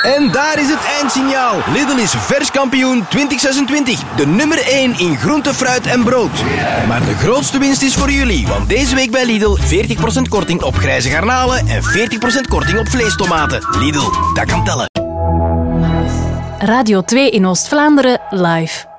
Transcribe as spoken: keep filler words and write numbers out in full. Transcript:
En daar is het eindsignaal. Lidl is vers kampioen twintig zesentwintig. De nummer één in groente, fruit en brood. Maar de grootste winst is voor jullie. Want deze week bij Lidl veertig procent korting op grijze garnalen en veertig procent korting op vleestomaten. Lidl, dat kan tellen. Radio twee in Oost-Vlaanderen live.